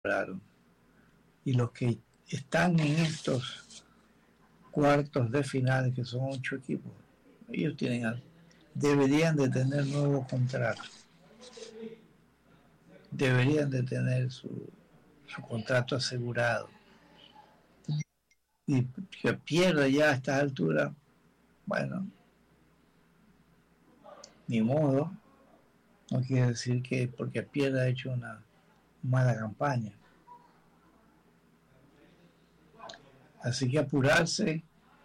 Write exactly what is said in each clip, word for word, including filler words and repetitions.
lograron. Y los que están en estos cuartos de final, que son ocho equipos, ellos tienen, deberían de tener nuevos contratos. Deberían de tener su, su contrato asegurado. Y que pierda ya a estas alturas, bueno, ni modo. No quiere decir que porque pierda ha hecho una mala campaña. Así que apurarse,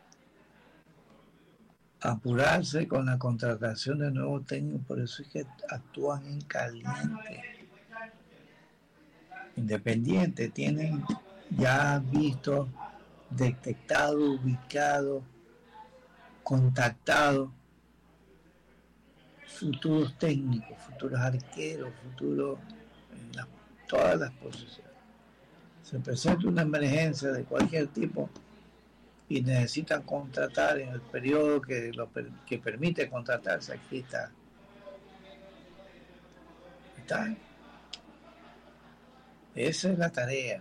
apurarse con la contratación de nuevos técnicos, por eso es que actúan en caliente. Independiente, tienen ya visto, detectado, ubicado, contactado futuros técnicos, futuros arqueros, futuros en la, todas las posiciones. Se presenta una emergencia de cualquier tipo y necesitan contratar en el periodo que, lo, que permite contratarse. Aquí está. está. Esa es la tarea.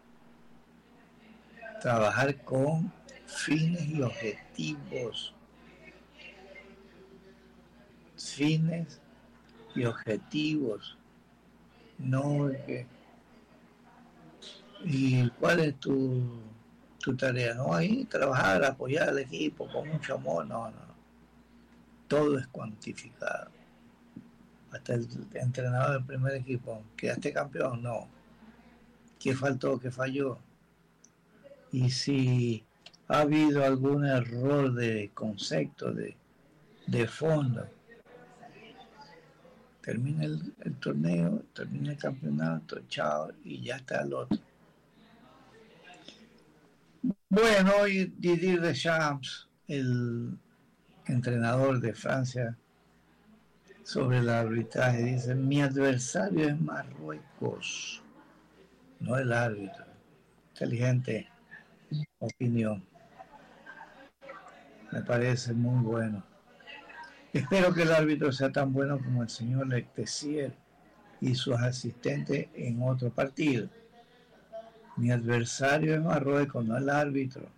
Trabajar con fines y objetivos. Fines y objetivos. No que. ¿Y cuál es tu, tu tarea? No, ahí trabajar, apoyar al equipo con mucho amor. No, no. Todo es cuantificado. Hasta el entrenador del primer equipo. ¿Quedaste campeón? No. ¿Qué faltó? ¿Qué falló? Y si ha habido algún error de concepto, de, de fondo, termina el, el torneo, termina el campeonato, chao, y ya está el otro. Bueno, hoy Didier Deschamps, el entrenador de Francia, sobre el arbitraje, dice: mi adversario es Marruecos, no el árbitro. Inteligente opinión. Me parece muy bueno. Espero que el árbitro sea tan bueno como el señor Lectesier y sus asistentes en otro partido. Mi adversario es Marruecos, no el árbitro.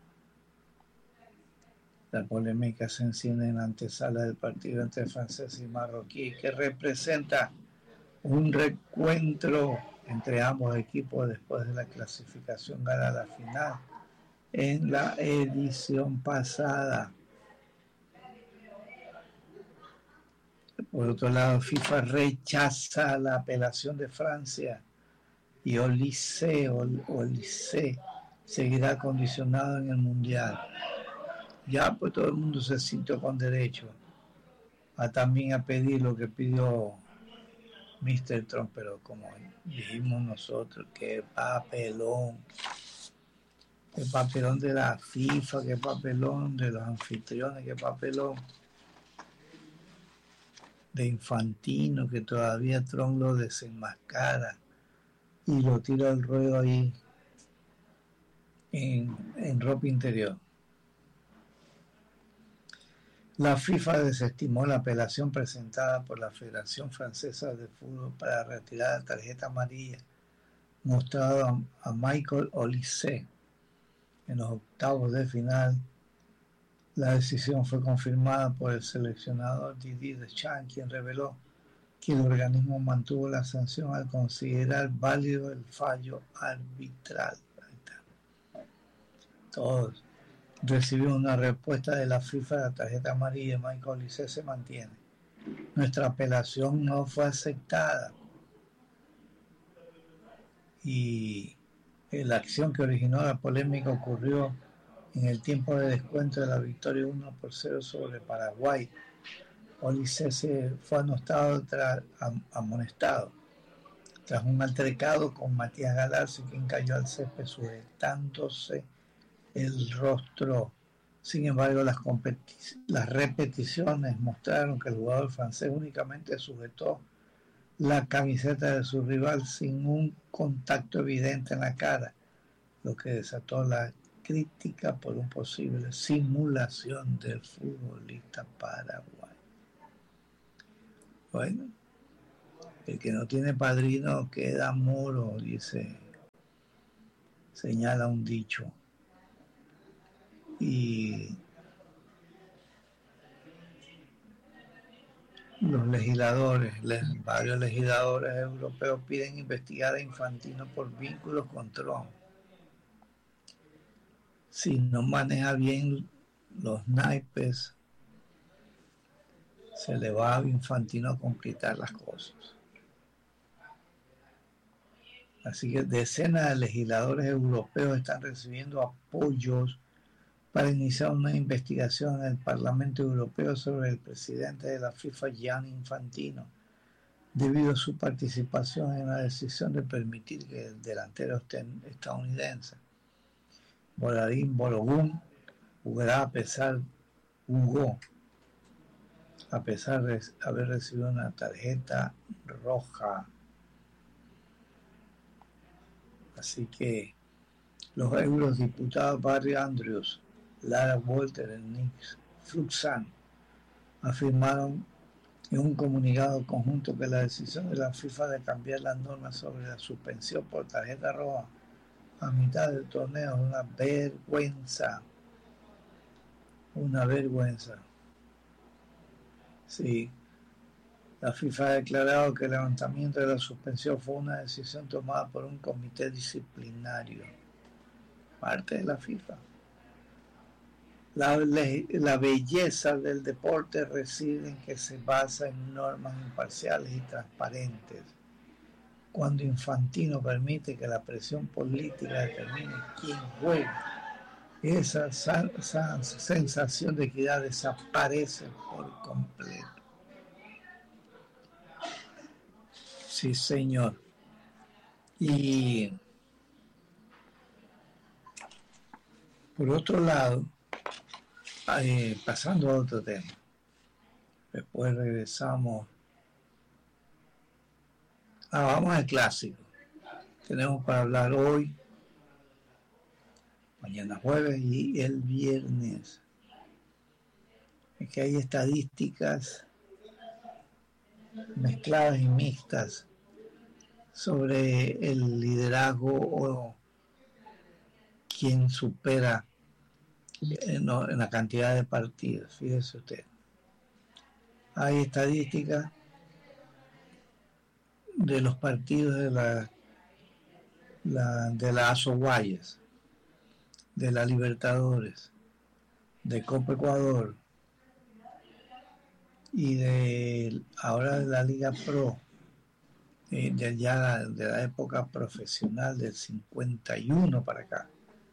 La polémica se enciende en la antesala del partido entre franceses y marroquíes, que representa un reencuentro entre ambos equipos después de la clasificación ganada a la final en la edición pasada. Por otro lado, FIFA rechaza la apelación de Francia y Olise, Olise seguirá condicionado en el Mundial. Ya pues todo el mundo se sintió con derecho a también a pedir lo que pidió mister Trump, pero como dijimos nosotros, qué papelón, qué papelón de la FIFA, qué papelón de los anfitriones, qué papelón de Infantino, que todavía Trump lo desenmascara y lo tira al ruedo ahí en, en ropa interior. La FIFA desestimó la apelación presentada por la Federación Francesa de Fútbol para retirar la tarjeta amarilla mostrada a Michael Olise en los octavos de final. La decisión fue confirmada por el seleccionador Didier Deschamps, quien reveló que el organismo mantuvo la sanción al considerar válido el fallo arbitral. Todos recibimos una respuesta de la FIFA. La tarjeta amarilla de Michael Olise se mantiene. Nuestra apelación no fue aceptada y la acción que originó la polémica ocurrió en el tiempo de descuento de la victoria uno por cero sobre Paraguay. Olise se fue anostado tras, amonestado tras un altercado con Matías Galarza, quien cayó al césped sujetándose el rostro. Sin embargo, las, las repeticiones mostraron que el jugador francés únicamente sujetó la camiseta de su rival sin un contacto evidente en la cara, lo que desató la crítica por una posible simulación del futbolista paraguayo. Bueno, el que no tiene padrino queda moro, dice señala un dicho. Y los legisladores, les, varios legisladores europeos piden investigar a Infantino por vínculos con Trump. Si no maneja bien los naipes, se le va a Infantino a complicar las cosas. Así que decenas de legisladores europeos están recibiendo apoyos para iniciar una investigación en el Parlamento Europeo sobre el presidente de la FIFA, Gianni Infantino, debido a su participación en la decisión de permitir que el delantero estadounidense, Vladimir Balogun, jugará a pesar, jugó, a pesar de haber recibido una tarjeta roja. Así que los eurodiputados Barry Andrews, Lara Walter y Nick Fluxan afirmaron en un comunicado conjunto que la decisión de la FIFA de cambiar las normas sobre la suspensión por tarjeta roja a mitad del torneo es una vergüenza. Una vergüenza. Sí. La FIFA ha declarado que el levantamiento de la suspensión fue una decisión tomada por un comité disciplinario, parte de la FIFA. La, la belleza del deporte reside en que se basa en normas imparciales y transparentes. Cuando Infantino permite que la presión política determine quién juega, esa, esa sensación de equidad desaparece por completo. Sí, señor. Y por otro lado, eh, pasando a otro tema, después regresamos. Ah, vamos al clásico. Tenemos para hablar hoy, mañana jueves y el viernes. Es que hay estadísticas mezcladas y mixtas sobre el liderazgo o quién supera en, en la cantidad de partidos. Fíjese usted. Hay estadísticas de los partidos de la, la de la ASO Guayas, de la Libertadores, de Copa Ecuador y de ahora de la Liga Pro, eh, de ya de la época profesional del cincuenta y uno para acá.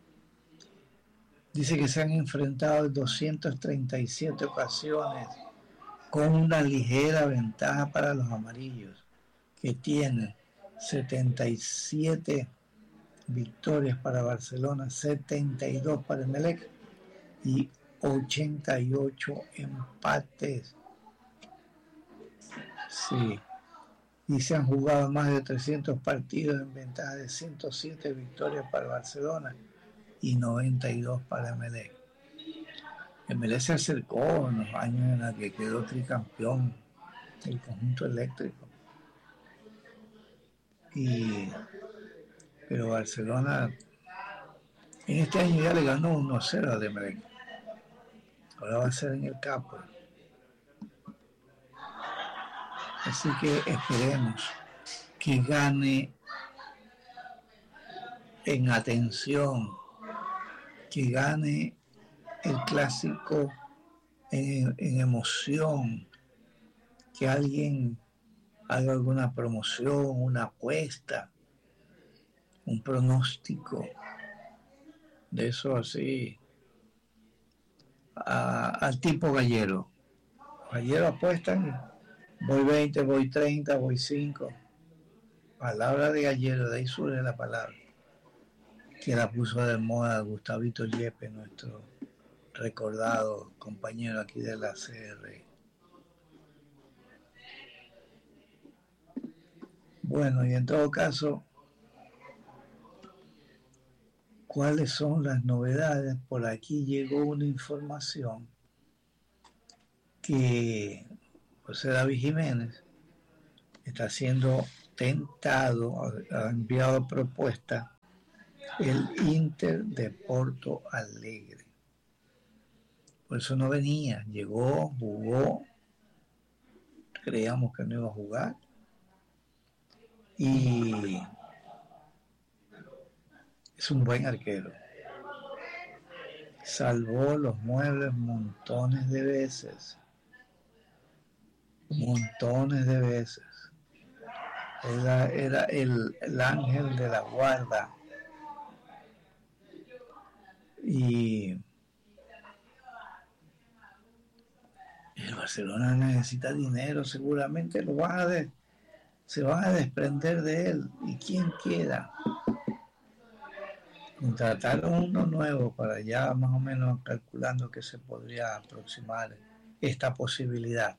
Dice que se han enfrentado en doscientas treinta y siete ocasiones con una ligera ventaja para los amarillos, que tienen setenta y siete victorias para Barcelona, setenta y dos para Emelec y ochenta y ocho empates. Sí. Y se han jugado más de trescientos partidos en ventaja de ciento siete victorias para Barcelona y noventa y dos para Emelec. Emelec se acercó en los años en los que quedó tricampeón del conjunto eléctrico. Y, pero Barcelona en este año ya le ganó uno a cero a Emelec. Ahora va a ser en el campo. Así que esperemos que gane en atención, que gane el clásico en, en emoción, que alguien haga alguna promoción, una apuesta, un pronóstico de eso así a, al tipo Gallero. Gallero apuestan, voy veinte, voy treinta, voy cinco. Palabra de Gallero, de ahí surge la palabra, que la puso de moda Gustavito Yepes, nuestro recordado compañero aquí de la C R. Bueno, y en todo caso, ¿cuáles son las novedades? Por aquí llegó una información que José David Jiménez está siendo tentado, ha enviado propuesta el Inter de Porto Alegre. Por eso no venía, llegó, jugó, creíamos que no iba a jugar y es un buen arquero. Salvó los muebles montones de veces, montones de veces. Era, era el, el ángel de la guarda. Y el Barcelona necesita dinero, seguramente lo van a de, se van a desprender de él. ¿Y quién queda? Contrataron uno nuevo para ya más o menos calculando que se podría aproximar esta posibilidad.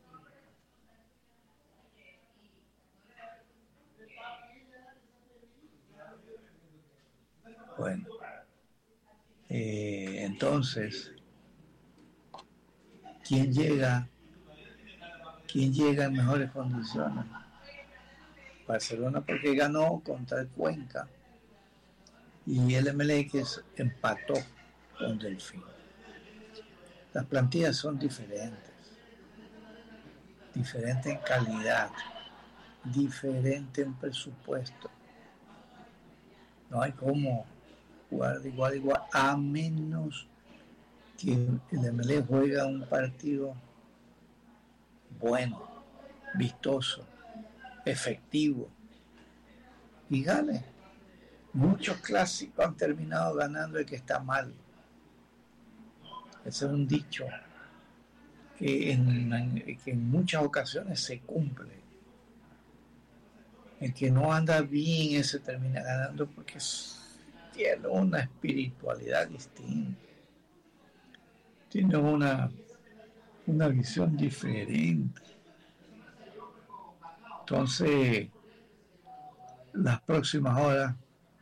Bueno, eh, entonces, ¿quién llega? ¿Quién llega en mejores condiciones? Barcelona porque ganó contra el Cuenca y el Emelec empató con Delfín. Las plantillas son diferentes, diferentes en calidad, diferentes en presupuesto. No hay cómo jugar de igual a igual, a menos que el Emelec juega un partido bueno, vistoso, efectivo y gane. Muchos clásicos han terminado ganando el que está mal. Ese es un dicho que en, en, que en muchas ocasiones se cumple. El que no anda bien, ese termina ganando porque tiene una espiritualidad distinta, tiene una, una visión diferente. Entonces, las próximas horas,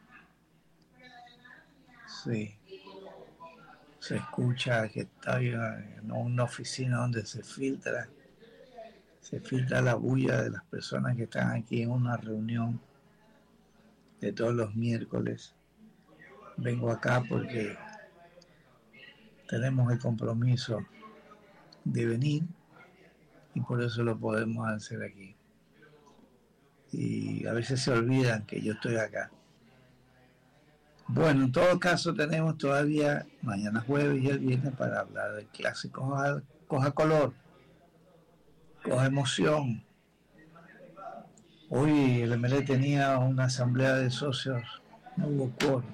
sí, se escucha que está en una oficina donde se filtra, se filtra la bulla de las personas que están aquí en una reunión de todos los miércoles. Vengo acá porque tenemos el compromiso de venir y por eso lo podemos hacer aquí. Y a veces se olvidan que yo estoy acá. Bueno, en todo caso tenemos todavía mañana jueves y el viernes para hablar del clásico. Coja, coja color, coja emoción. Hoy el M L E tenía una asamblea de socios, no hubo quórum.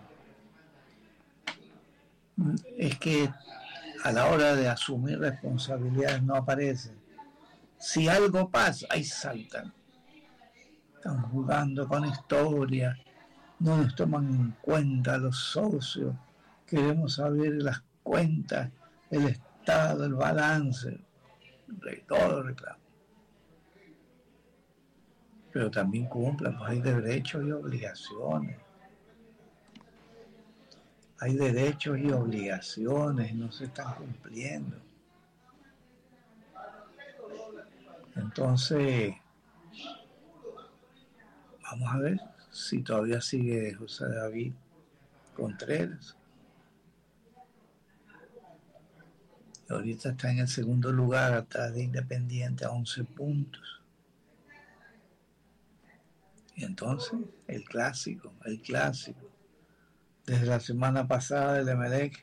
Es que a la hora de asumir responsabilidades no aparecen. Si algo pasa, ahí saltan. Están jugando con historia, no nos toman en cuenta los socios, queremos saber las cuentas, el estado, el balance, todo reclamo. Pero también cumplan, pues hay derechos y obligaciones. Hay derechos y obligaciones y no se están cumpliendo. Entonces, vamos a ver si todavía sigue José David Contreras. Y ahorita está en el segundo lugar, atrás de Independiente, a once puntos. Y entonces, el clásico, el clásico. Desde la semana pasada el Emelec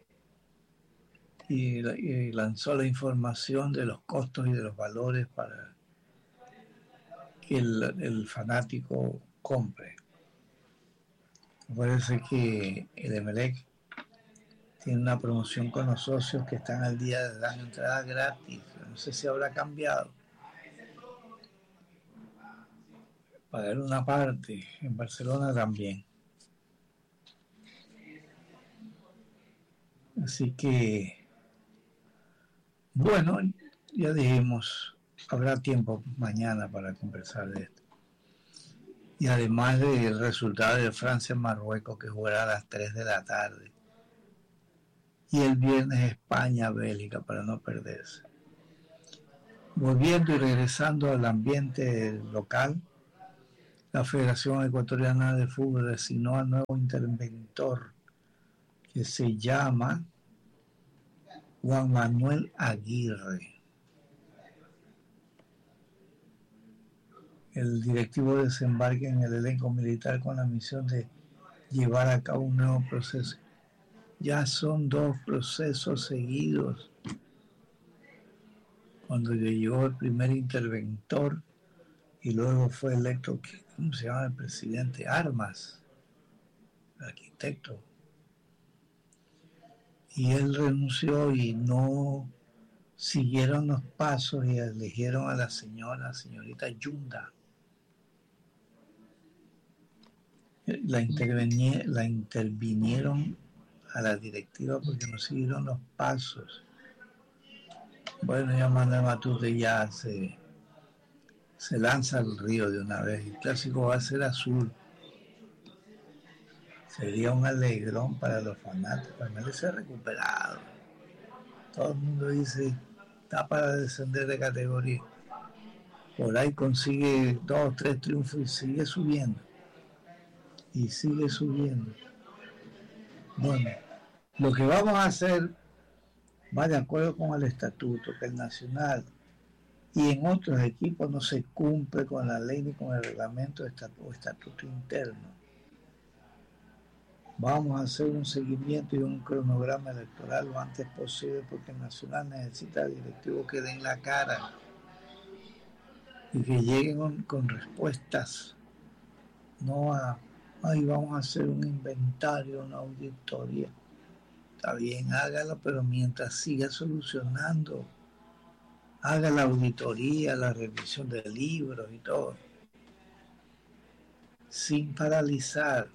y, y lanzó la información de los costos y de los valores para que el, el fanático compre. Parece que el Emelec tiene una promoción con los socios que están al día de dar entrada gratis. No sé si habrá cambiado. Pagar una parte, en Barcelona también. Así que, bueno, ya dijimos, habrá tiempo mañana para conversar de esto. Y además del resultado de Francia-Marruecos, que jugará a las tres de la tarde. Y el viernes España-Bélgica, para no perderse. Volviendo y regresando al ambiente local, La Federación Ecuatoriana de Fútbol designó al nuevo interventor, que se llama Juan Manuel Aguirre. El directivo desembarca en el elenco militar con la misión de llevar a cabo un nuevo proceso. Ya son dos procesos seguidos. Cuando llegó el primer interventor y luego fue electo, ¿cómo se llama el presidente? Armas, el arquitecto. Y él renunció y no siguieron los pasos y eligieron a la señora, señorita Yunda. La, la intervinieron a la directiva porque no siguieron los pasos. Bueno, ya Manuel Matute ya se, se lanza al río de una vez. El clásico va a ser azul. Sería un alegrón para los fanáticos. Merece recuperado. Todo el mundo dice, está para descender de categoría. Por ahí consigue dos o tres triunfos y sigue subiendo. Y sigue subiendo. Bueno, lo que vamos a hacer va de acuerdo con el estatuto, que el Nacional y en otros equipos no se cumple con la ley ni con el reglamento o estatuto, estatuto interno. Vamos a hacer un seguimiento y un cronograma electoral lo antes posible porque el Nacional necesita directivos que den la cara y que lleguen con, con respuestas, no a, ay, vamos a hacer un inventario, una auditoría. Está bien, hágalo, pero mientras siga solucionando, haga la auditoría, la revisión de libros y todo, sin paralizar.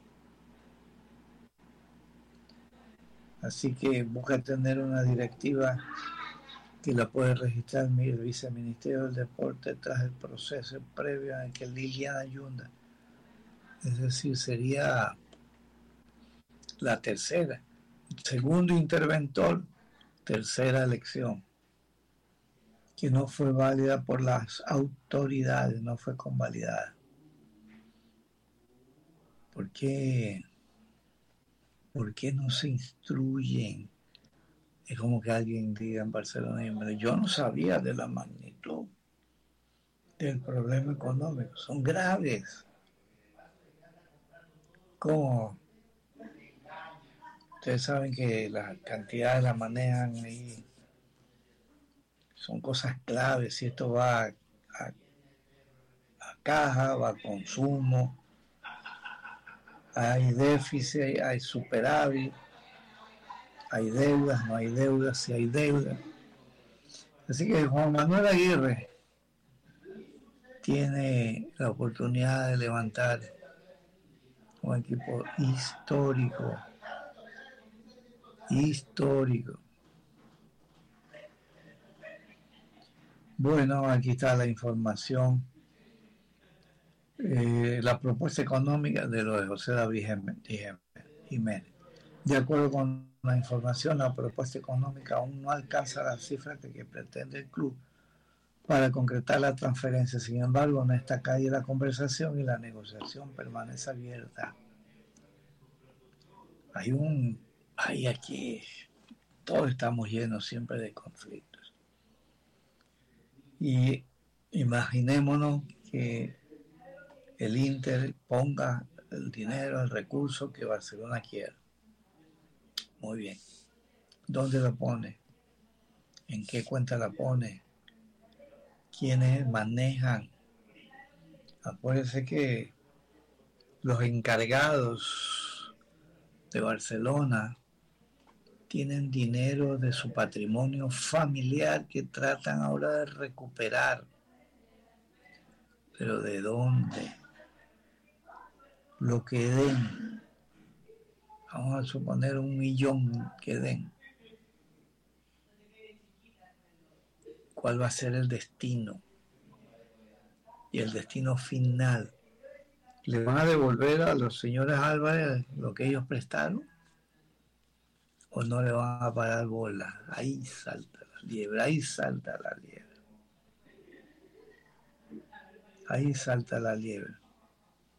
Así que busca tener una directiva que la puede registrar el Viceministerio del Deporte tras el proceso previo en que Liliana Yunda, es decir, sería la tercera, segundo interventor, tercera elección, que no fue válida por las autoridades, no fue convalidada. ¿Por qué? ¿Por qué no se instruyen? Es como que alguien diga en Barcelona, yo no sabía de la magnitud del problema económico, son graves. ¿Cómo? Ustedes saben que las cantidades las manejan ahí, son cosas claves, si esto va a, a, a caja, va a consumo, hay déficit, hay superávit, hay deudas, no hay deudas, si hay deudas. Así que Juan Manuel Aguirre tiene la oportunidad de levantar un equipo histórico, histórico. Bueno, aquí está la información. Eh, la propuesta económica de lo de José David Jiménez. De acuerdo con la información, la propuesta económica aún no alcanza las cifras que, que pretende el club para concretar la transferencia. Sin embargo, no está caída la conversación y la negociación permanece abierta. Hay un, hay aquí, todos estamos llenos siempre de conflictos. Y imaginémonos que el Inter ponga el dinero, el recurso que Barcelona quiera. Muy bien. ¿Dónde lo pone? ¿En qué cuenta la pone? ¿Quiénes manejan? Acuérdense que los encargados de Barcelona tienen dinero de su patrimonio familiar que tratan ahora de recuperar. ¿Pero de dónde? Lo que den. Vamos a suponer un millón que den. ¿Cuál va a ser el destino? Y el destino final. ¿Le van a devolver a los señores Álvarez lo que ellos prestaron? ¿O no le van a parar bola? Ahí salta la liebre, ahí salta la liebre. Ahí salta la liebre.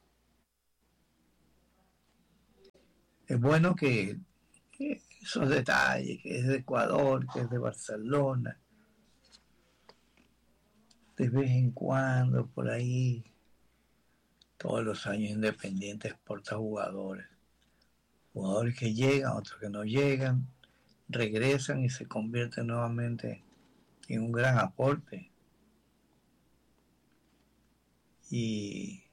es bueno que, que esos detalles, que es de Ecuador, que es de Barcelona, de vez en cuando por ahí, todos los años Independiente exporta jugadores, jugadores que llegan, otros que no llegan, regresan y se convierten nuevamente en un gran aporte. Y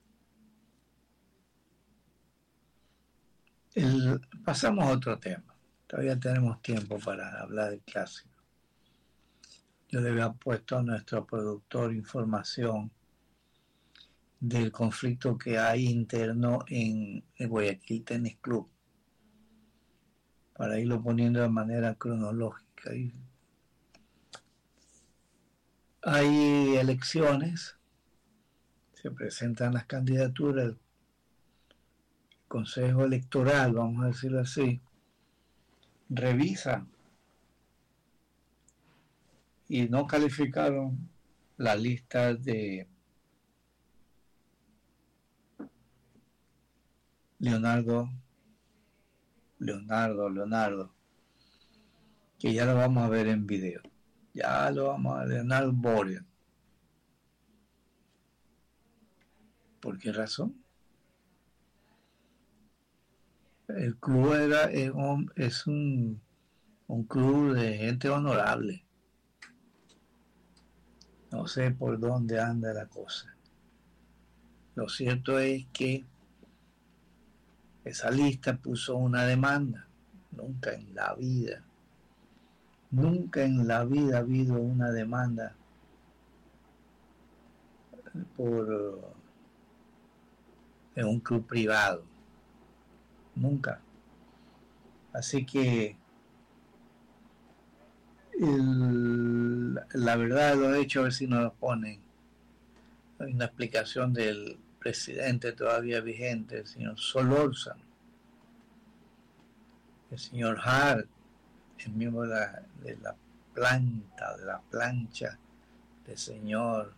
el, pasamos a otro tema. Todavía tenemos tiempo para hablar del clásico. Yo le había puesto a nuestro productor información del conflicto que hay interno en el Guayaquil Tennis Club, para irlo poniendo de manera cronológica. Hay elecciones, se presentan las candidaturas, el Consejo Electoral, vamos a decirlo así, revisa y no calificaron la lista de Leonardo, Leonardo, Leonardo, que ya lo vamos a ver en video. Ya lo vamos a ver, Leonardo Borja. ¿Por qué razón? El club era, es, un, es un, un club de gente honorable. No sé por dónde anda la cosa. Lo cierto es que esa lista puso una demanda. Nunca en la vida, nunca en la vida ha habido una demanda por en un club privado. Nunca. Así que el, la verdad de los hechos, a ver si nos lo ponen. Hay una explicación del presidente todavía vigente, el señor Solórzano, el señor Hart, el miembro de la, de la planta, de la plancha del señor.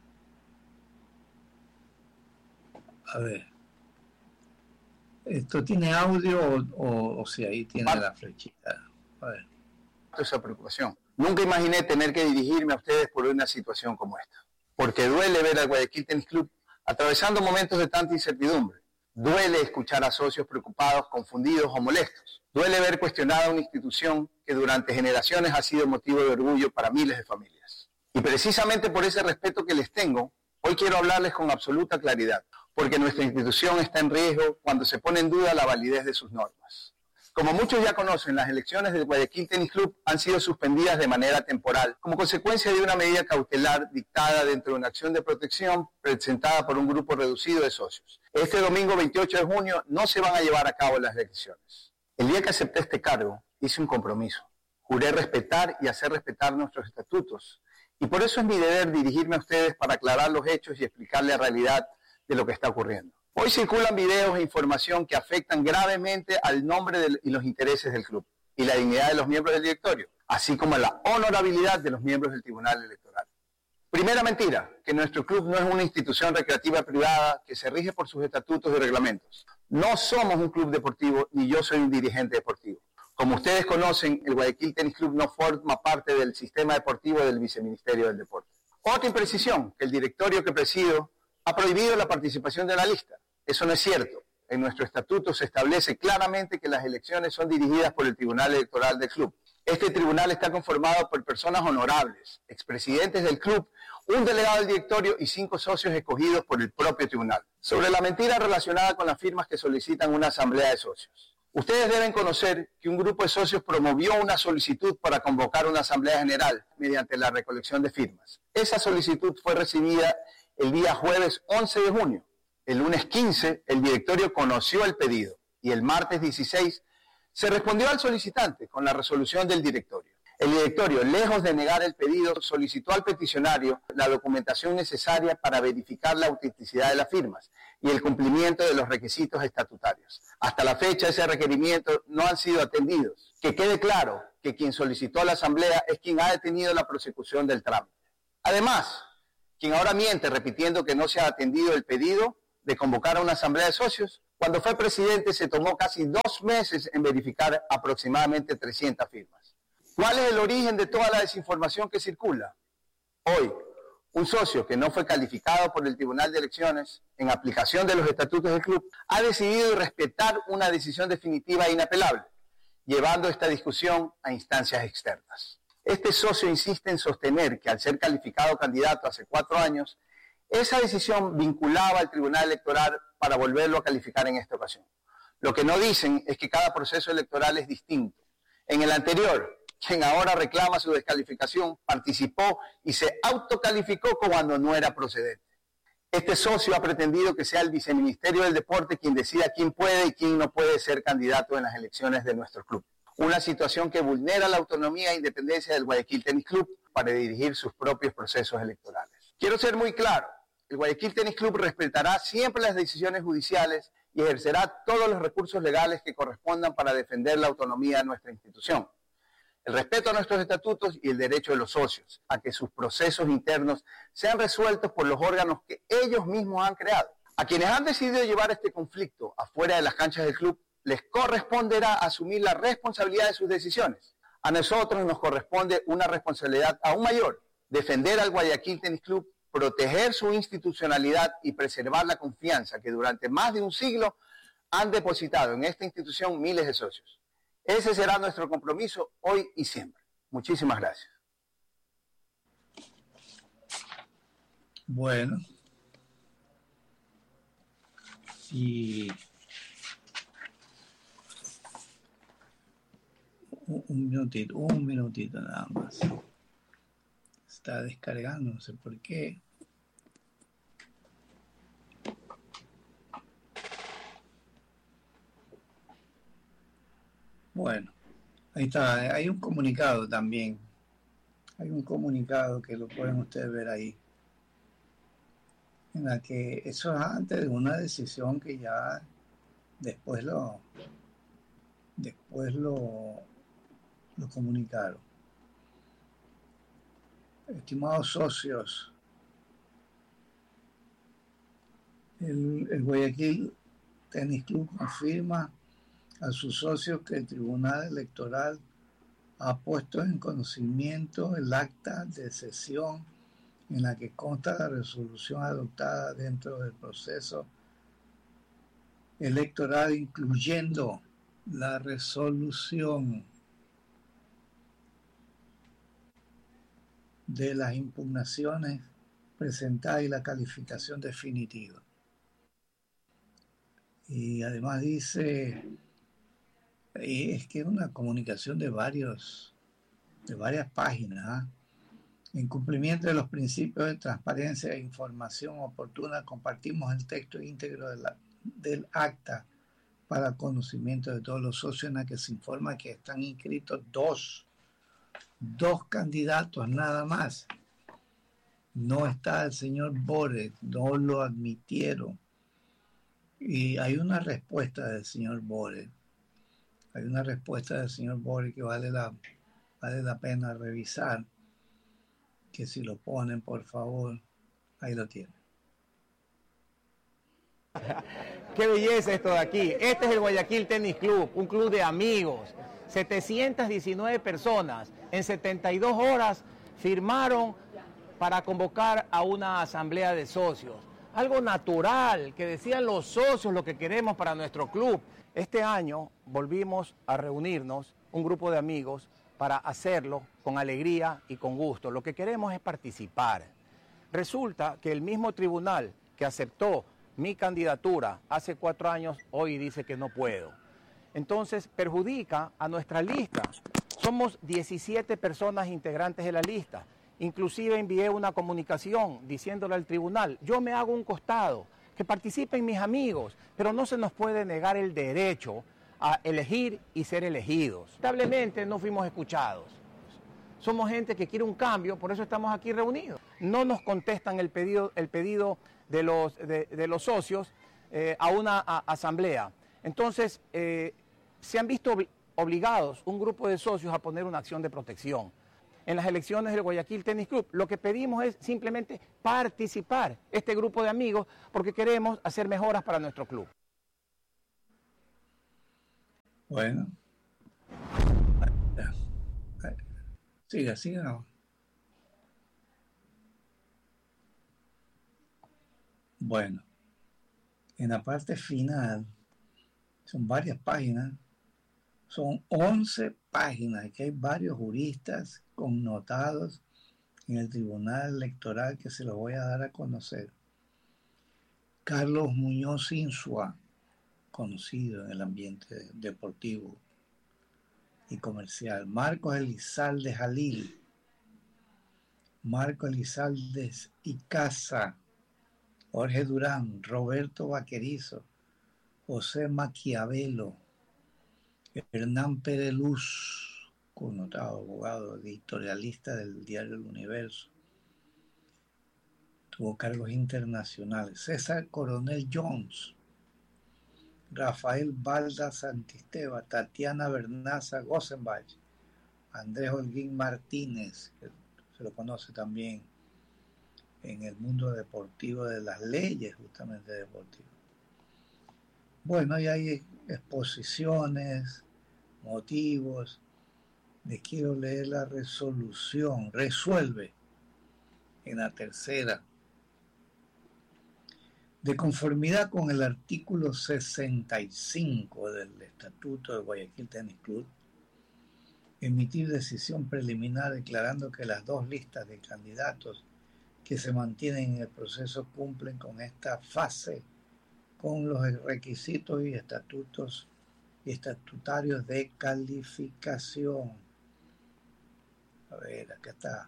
A ver, ¿esto tiene audio o, o, o si ahí tiene la flechita? A ver. Esa preocupación. Nunca imaginé tener que dirigirme a ustedes por una situación como esta, porque duele ver al Guayaquil Tennis Club atravesando momentos de tanta incertidumbre. Duele escuchar a socios preocupados, confundidos o molestos. Duele ver cuestionada una institución que durante generaciones ha sido motivo de orgullo para miles de familias. Y precisamente por ese respeto que les tengo, hoy quiero hablarles con absoluta claridad, porque nuestra institución está en riesgo cuando se pone en duda la validez de sus normas. Como muchos ya conocen, las elecciones del Guayaquil Tennis Club han sido suspendidas de manera temporal como consecuencia de una medida cautelar dictada dentro de una acción de protección presentada por un grupo reducido de socios. Este domingo veintiocho de junio no se van a llevar a cabo las elecciones. El día que acepté este cargo, hice un compromiso. Juré respetar y hacer respetar nuestros estatutos. Y por eso es mi deber dirigirme a ustedes para aclarar los hechos y explicar la realidad de lo que está ocurriendo. Hoy circulan videos e información que afectan gravemente al nombre de, y los intereses del club y la dignidad de los miembros del directorio, así como la honorabilidad de los miembros del Tribunal Electoral. Primera mentira, que nuestro club no es una institución recreativa privada que se rige por sus estatutos y reglamentos. No somos un club deportivo, ni yo soy un dirigente deportivo. Como ustedes conocen, el Guayaquil Tennis Club no forma parte del sistema deportivo del Viceministerio del Deporte. Otra imprecisión, que el directorio que presido ha prohibido la participación de la lista. Eso no es cierto. En nuestro estatuto se establece claramente que las elecciones son dirigidas por el Tribunal Electoral del club. Este tribunal está conformado por personas honorables, expresidentes del club, un delegado del directorio y cinco socios escogidos por el propio tribunal. Sobre la mentira relacionada con las firmas que solicitan una asamblea de socios. Ustedes deben conocer que un grupo de socios promovió una solicitud para convocar una asamblea general mediante la recolección de firmas. Esa solicitud fue recibida el día jueves once de junio. El lunes quince, el directorio conoció el pedido y el martes dieciséis se respondió al solicitante con la resolución del directorio. El directorio, lejos de negar el pedido, solicitó al peticionario la documentación necesaria para verificar la autenticidad de las firmas y el cumplimiento de los requisitos estatutarios. Hasta la fecha, ese requerimiento no han sido atendidos. Que quede claro que quien solicitó la asamblea es quien ha detenido la prosecución del trámite. Además, quien ahora miente repitiendo que no se ha atendido el pedido de convocar a una asamblea de socios, Cuando fue presidente se tomó casi dos meses en verificar aproximadamente trescientas firmas. ¿Cuál es el origen de toda la desinformación que circula? Hoy, un socio que no fue calificado por el Tribunal de Elecciones en aplicación de los estatutos del club ha decidido respetar una decisión definitiva e inapelable, llevando esta discusión a instancias externas. Este socio insiste en sostener que al ser calificado candidato hace cuatro años, esa decisión vinculaba al Tribunal Electoral para volverlo a calificar en esta ocasión. Lo que no dicen es que cada proceso electoral es distinto. En el anterior, quien ahora reclama su descalificación, participó y se autocalificó cuando no era procedente. Este socio ha pretendido que sea el Viceministerio del Deporte quien decida quién puede y quién no puede ser candidato en las elecciones de nuestro club. Una situación que vulnera la autonomía e independencia del Guayaquil Tenis Club para dirigir sus propios procesos electorales. Quiero ser muy claro, el Guayaquil Tenis Club respetará siempre las decisiones judiciales y ejercerá todos los recursos legales que correspondan para defender la autonomía de nuestra institución. El respeto a nuestros estatutos y el derecho de los socios a que sus procesos internos sean resueltos por los órganos que ellos mismos han creado. A quienes han decidido llevar este conflicto afuera de las canchas del club, les corresponderá asumir la responsabilidad de sus decisiones. A nosotros nos corresponde una responsabilidad aún mayor, defender al Guayaquil Tenis Club, proteger su institucionalidad y preservar la confianza que durante más de un siglo han depositado en esta institución miles de socios. Ese será nuestro compromiso hoy y siempre. Muchísimas gracias. Bueno. Y un, un minutito, un minutito nada más. Está descargando, no sé por qué. Bueno, ahí está, hay un comunicado también, hay un comunicado que lo pueden ustedes ver ahí, en la que eso es antes de una decisión que ya después lo, después lo, lo comunicaron. Estimados socios, el, el Guayaquil Tenis Club confirma a sus socios que el Tribunal Electoral ha puesto en conocimiento el acta de sesión en la que consta la resolución adoptada dentro del proceso electoral, incluyendo la resolución de las impugnaciones presentadas y la calificación definitiva. Y además dice, es que es una comunicación de varios, de varias páginas, ¿eh? En cumplimiento de los principios de transparencia e información oportuna, compartimos el texto íntegro de la, del acta para conocimiento de todos los socios, en la que se informa que están inscritos dos, dos candidatos nada más. No está el señor Bore, no lo admitieron. Y hay una respuesta del señor Bore. Hay una respuesta del señor Bore que vale la, vale la pena revisar. Que si lo ponen, por favor, ahí lo tienen. Qué belleza esto de aquí. Este es el Guayaquil Tenis Club, un club de amigos. setecientas diecinueve personas en setenta y dos horas firmaron para convocar a una asamblea de socios. Algo natural, que decían los socios lo que queremos para nuestro club. Este año volvimos a reunirnos, un grupo de amigos, para hacerlo con alegría y con gusto. Lo que queremos es participar. Resulta que el mismo tribunal que aceptó mi candidatura hace cuatro años, hoy dice que no puedo. Entonces perjudica a nuestra lista. Somos diecisiete personas integrantes de la lista. Inclusive envié una comunicación diciéndole al tribunal, yo me hago un costado, que participen mis amigos, pero no se nos puede negar el derecho a elegir y ser elegidos. Lamentablemente no fuimos escuchados. Somos gente que quiere un cambio, por eso estamos aquí reunidos. No nos contestan el pedido, el pedido de, los, de, de los socios eh, a una a, asamblea. Entonces, eh, se han visto ob obligados un grupo de socios a poner una acción de protección. En las elecciones del Guayaquil Tenis Club, lo que pedimos es simplemente participar, este grupo de amigos, porque queremos hacer mejoras para nuestro club. Bueno, siga, siga. Bueno, en la parte final, son varias páginas, son once páginas, que hay varios juristas connotados en el Tribunal Electoral que se los voy a dar a conocer. Carlos Muñoz Insua, conocido en el ambiente deportivo y comercial. Marcos Elizalde Jalil, Marco Elizalde Icaza, Jorge Durán, Roberto Vaquerizo, José Maquiavelo, Hernán Pérez Luz, connotado abogado, editorialista del diario El Universo. Tuvo cargos internacionales. César Coronel Jones, Rafael Balda Santisteba, Tatiana Bernaza Gossenbach, Andrés Holguín Martínez, que se lo conoce también en el mundo deportivo de las leyes justamente deportivas. Bueno, y hay exposiciones, motivos. Les quiero leer la resolución. Resuelve en la tercera. De conformidad con el artículo sesenta y cinco del Estatuto de Guayaquil Tenis Club, emitir decisión preliminar declarando que las dos listas de candidatos que se mantienen en el proceso cumplen con esta fase con los requisitos y estatutos y estatutarios de calificación. A ver, acá está.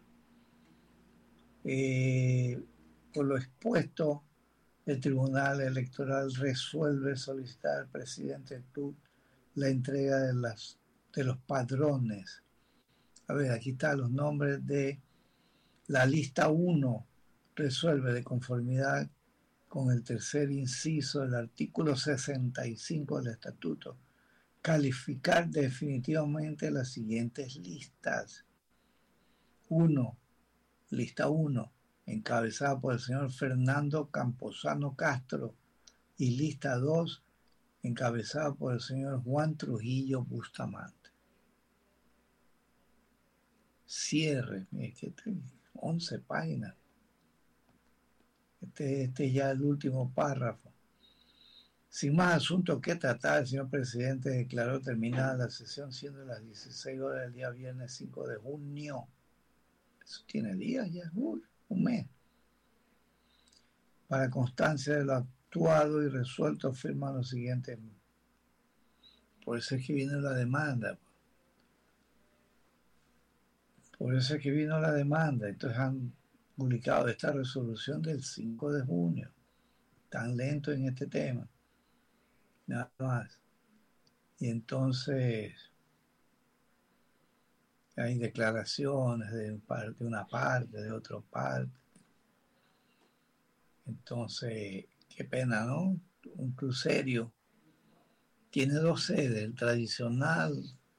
Eh, por lo expuesto, el Tribunal Electoral resuelve solicitar al presidente del club la entrega de, las, de los padrones. A ver, aquí están los nombres de la lista uno. Resuelve de conformidad con el tercer inciso del artículo sesenta y cinco del Estatuto, calificar definitivamente las siguientes listas. uno. Lista uno, encabezada por el señor Fernando Camposano Castro, y lista dos, encabezada por el señor Juan Trujillo Bustamante. Cierre, mire que once páginas. Este, este ya es el último párrafo. Sin más asuntos que tratar, el señor presidente declaró terminada la sesión siendo las dieciséis horas del día viernes cinco de junio. Eso tiene días ya, uy, un mes. Para constancia de lo actuado y resuelto, firman los siguientes. Por eso es que vino la demanda. Por eso es que vino la demanda. Entonces han publicado esta resolución del cinco de junio. Tan lento en este tema. Nada más. Y entonces hay declaraciones de una parte, de otra parte. Entonces, qué pena, ¿no? Un crucerio tiene dos sedes, el tradicional,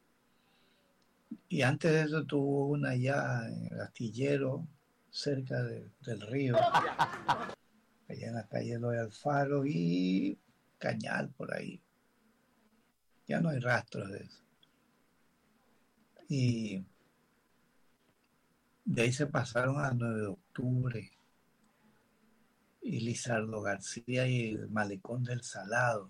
y antes de eso tuvo una allá en el astillero, cerca de, del río, allá en la calle Eloy Alfaro y Cañal, por ahí. Ya no hay rastros de eso. Y de ahí se pasaron a nueve de octubre, y Lizardo García y el Malecón del Salado.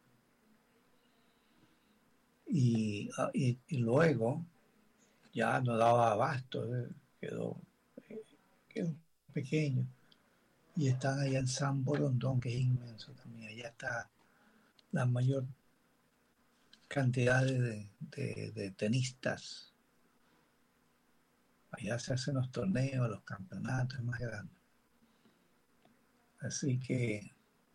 Y, y, y luego ya no daba abasto, eh, quedó, eh, quedó pequeño. Y están allá en San Borondón, que es inmenso también. Allá está la mayor cantidad de, de, de tenistas. Allá se hacen los torneos, los campeonatos, es más grande. Así que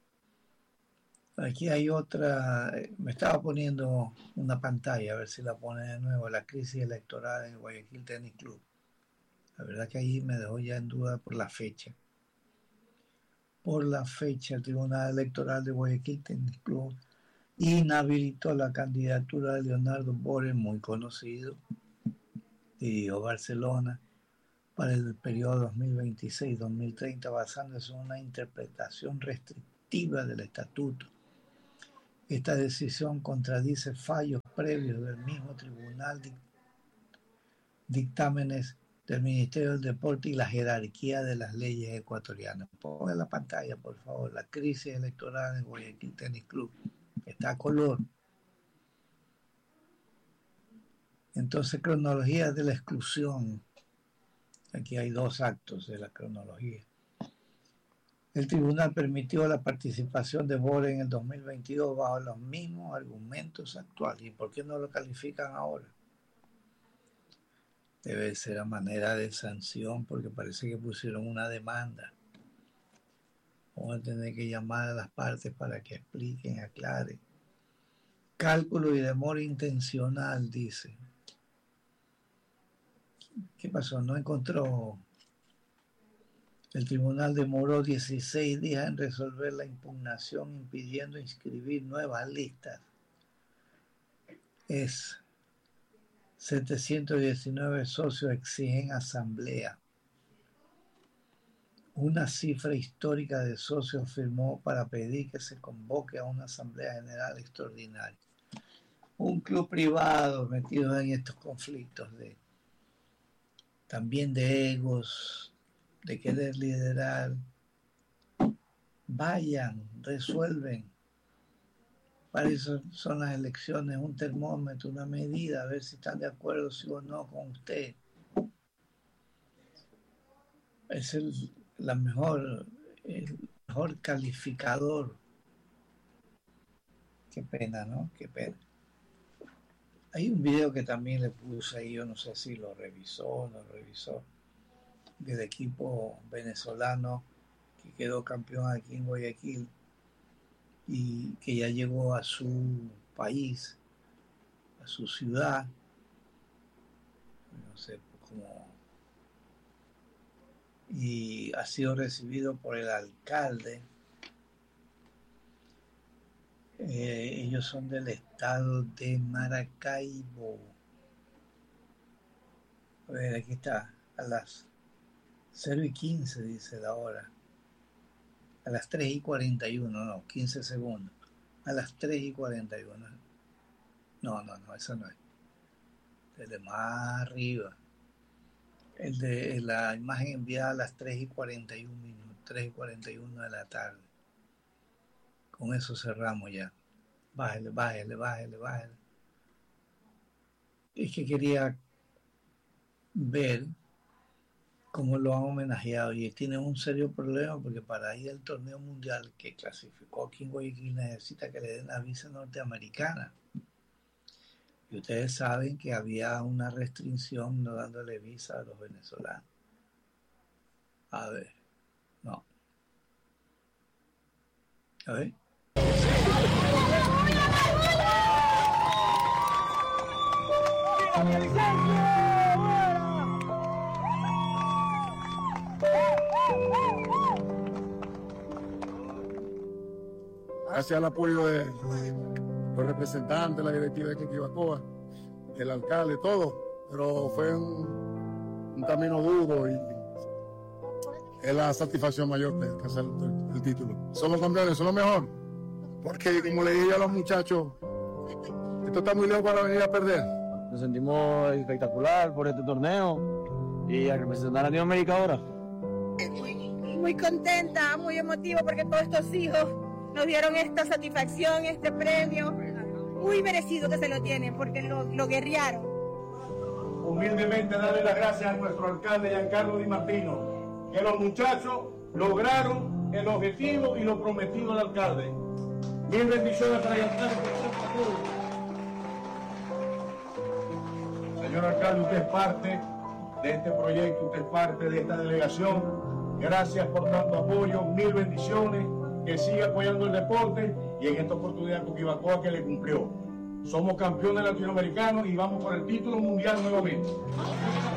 aquí hay otra, me estaba poniendo una pantalla, a ver si la pone de nuevo, la crisis electoral en el Guayaquil Tenis Club. La verdad que ahí me dejó ya en duda por la fecha. Por la fecha, el Tribunal Electoral de Guayaquil Tenis Club inhabilitó la candidatura de Leonardo Borer, muy conocido, de Barcelona, para el periodo dos mil veintiséis dos mil treinta, basándose en una interpretación restrictiva del estatuto. Esta decisión contradice fallos previos del mismo tribunal, dictámenes del Ministerio del Deporte y la jerarquía de las leyes ecuatorianas. Ponga en la pantalla, por favor, la crisis electoral en Guayaquil Tenis Club. Está a color. Entonces, cronología de la exclusión. Aquí hay dos actos de la cronología. El tribunal permitió la participación de Bora en el dos mil veintidós bajo los mismos argumentos actuales. ¿Y por qué no lo califican ahora? Debe ser a manera de sanción, porque parece que pusieron una demanda. Vamos a tener que llamar a las partes para que expliquen, aclaren. Cálculo y demora intencional, dice. ¿Qué pasó? No encontró. El tribunal demoró dieciséis días en resolver la impugnación, impidiendo inscribir nuevas listas. Es setecientos diecinueve socios exigen asamblea. Una cifra histórica de socios firmó para pedir que se convoque a una asamblea general extraordinaria. Un club privado metido en estos conflictos de también de egos, de querer liderar. Vayan, resuelven. Para eso son las elecciones, un termómetro, una medida, a ver si están de acuerdo, sí o no, con usted. Es el, la mejor, el mejor calificador. Qué pena, ¿no? Qué pena. Hay un video que también le puse ahí, yo no sé si lo revisó o no lo revisó, del equipo venezolano que quedó campeón aquí en Guayaquil y que ya llegó a su país, a su ciudad, no sé cómo, y ha sido recibido por el alcalde. Eh, ellos son del estado de Maracaibo. A ver, aquí está, a las cero y quince dice la hora. A las tres y cuarenta y uno, no, quince segundos. A las tres y cuarenta y uno. No, no, no, eso no es. El de más arriba. El de la imagen enviada a las tres y cuarenta y uno minutos, tres y cuarenta y uno de la tarde. Con eso cerramos ya. Bájale, bájale, bájale, bájale. Es que quería ver cómo lo han homenajeado y tienen un serio problema porque para ir al torneo mundial que clasificó aquí en Guayaquil necesita que le den la visa norteamericana. Y ustedes saben que había una restricción no dándole visa a los venezolanos. A ver, no. A ver. Gracias al apoyo de los representantes, la directiva de Quiquibacoa, el alcalde, todo, pero fue un, un camino duro y es la satisfacción mayor de alcanzar el, el título. Somos campeones, son lo mejor, porque como le dije a los muchachos, esto está muy lejos para venir a perder. Nos sentimos espectacular por este torneo y a representar a Latinoamérica ahora. Muy contenta, muy emotivo porque todos estos hijos nos dieron esta satisfacción, este premio, muy merecido que se lo tienen porque lo, lo guerrearon. Humildemente darle las gracias a nuestro alcalde Giancarlo Di Martino, que los muchachos lograron el objetivo y lo prometido al alcalde. Mil bendiciones para Giancarlo. Señor alcalde, usted es parte de este proyecto, usted es parte de esta delegación. Gracias por tanto apoyo, mil bendiciones. Que siga apoyando el deporte y en esta oportunidad Quiquibacoa que le cumplió. Somos campeones latinoamericanos y vamos por el título mundial nuevamente.